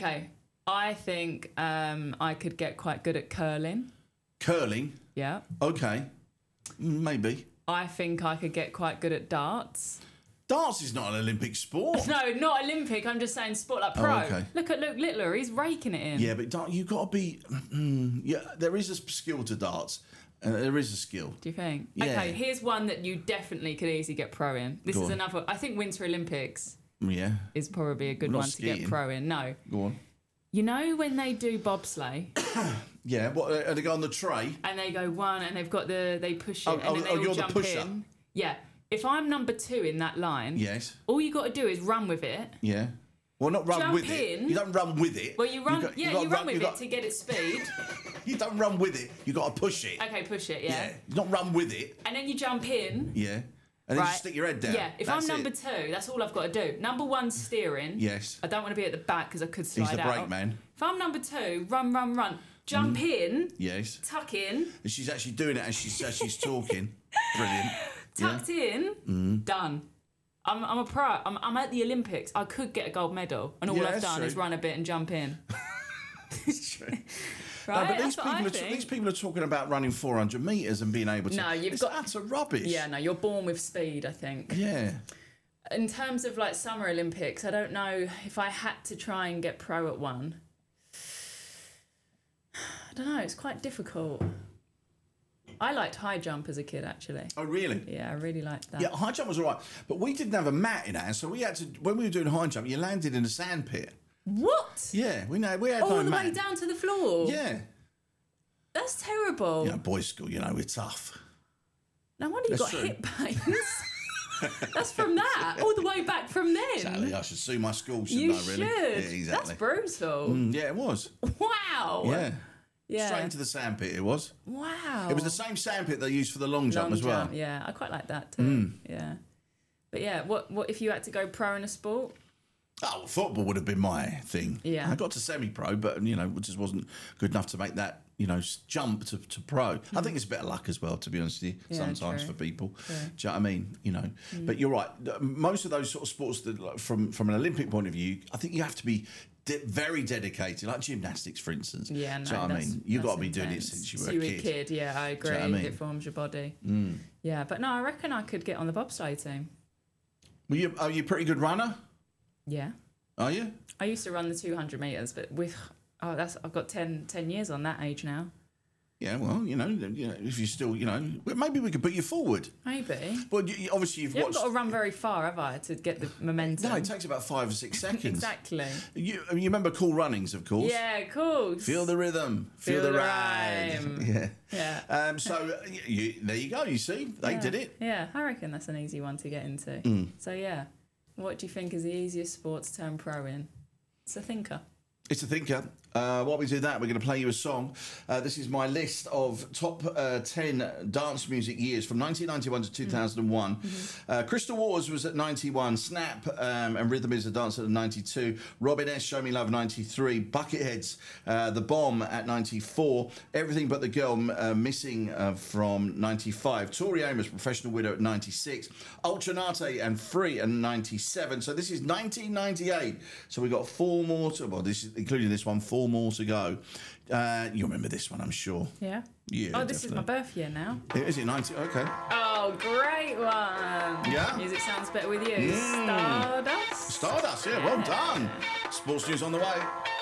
Okay. I think I could get quite good at curling. Curling? Yeah. Okay. Maybe. I think I could get quite good at darts. Darts is not an Olympic sport. No, not Olympic. I'm just saying sport like pro. okay. Look at Luke Littler. He's raking it in. Yeah, but you've got to be... yeah, there is a skill to darts. There is a skill. Do you think? Yeah. Okay, here's one that you definitely could easily get pro in. This Go is on. another... I think Winter Olympics Yeah. is probably a good Not one to get skiing. pro in. No. Go on. You know when they do bobsleigh Yeah, what, they go on the tray? and they go one and they've got they push it and then they all you're the jump pusher. in? Yeah. If I'm number 2 in that line, Yes. all you got to do is run with it. Yeah. Well, not run Jump with it. in. You don't run with it. Well, you run, got- you gotta run with you it got- to get its speed. You don't run with it. You got to push it. Okay, push it, yeah. Yeah. You not run with it. And then you jump in. Yeah. And then Right. you stick your head down. Yeah, if That's I'm number it. 2, that's all I've got to do. Number 1's steering. Yes. I don't want to be at the back because I could slide He's the out. brake man. If I'm number 2, run. Jump in, Yes. tuck in, And she's actually doing it as she's talking. Brilliant. tucked in, done. I'm a pro. I'm at the Olympics. I could get a gold medal, and all Yeah, I've that's done true. is run a bit and jump in. It's true. Right? No, but That's what I think. these people are talking about running 400 metres and being able to... No, you've it's got- utter rubbish. Yeah, no, you're born with speed, I think. Yeah. In terms of like Summer Olympics, I don't know if I had to try and get pro at one. I don't know, it's quite difficult. I liked high jump as a kid, actually. Oh, really? Yeah, I really liked that. Yeah, high jump was all right. But we didn't have a mat in ours, so we had to... When we were doing high jump, you landed in a sand pit. What? Yeah, we had All no the mat. way down to the floor? Yeah. That's terrible. You know, boys' school, we're tough. No wonder you That's got true. hip pains. That's from that, all the way back from then. Exactly. I should sue my school, You shouldn't I, really? should. Yeah, exactly. That's brutal. Yeah, it was. Wow. Yeah. Yeah. Straight into the sandpit, it was. Wow. It was the same sandpit they used for the long jump as well. Jump, yeah, I quite like that too. Yeah. But yeah, what if you had to go pro in a sport? Oh, well, football would have been my thing. Yeah. I got to semi-pro, but, just wasn't good enough to make that, jump to pro. I think it's a bit of luck as well, to be honest with you, Yeah, sometimes true. for people. True. Do you know what I mean? But you're right. Most of those sort of sports, that, like, from an Olympic point of view, I think you have to be very dedicated, like gymnastics, for instance. Yeah, no, Do you know what I that's- mean? You've got to be that's doing it intense. since you were a kid. Yeah, I agree. Do you know what I mean? It forms your body. Yeah, but no, I reckon I could get on the bobsleigh team. Are you a pretty good runner? Yeah. Are you? I used to run the 200 metres, but I've got 10 years on that age now. Yeah, well, if you still, well, maybe we could put you forward. Maybe. Well, obviously you've You haven't watched... got to run very far, have I, to get the momentum? No, it takes about 5 or 6 seconds. Exactly. You remember Cool Runnings, of course. Yeah, cool. Feel the rhythm, feel the ride. rhyme. Yeah. Yeah. So there you go. You see, they Yeah. did it. Yeah, I reckon that's an easy one to get into. So yeah, what do you think is the easiest sport to turn pro in? It's a thinker. It's a thinker. While we do that, we're going to play you a song. This is my list of top 10 dance music years from 1991 to 2001. Crystal Waters was at 91. Snap and Rhythm is a Dancer at 92. Robin S. Show Me Love 93. Bucketheads, The Bomb at 94. Everything But the Girl Missing from 95. Tori Amos, Professional Widow at 96. Ultranate and Free at 97. So this is 1998. So we've got 4 more to... Well, this is, including this one, 4 more to go. You remember this one, I'm sure. Yeah. Yeah, Oh, this is my definitely. birth year now. Is it 90? Okay. Oh, great one. Yeah? Music sounds better with you. Stardust. Stardust, yeah, well done. Sports news on the way.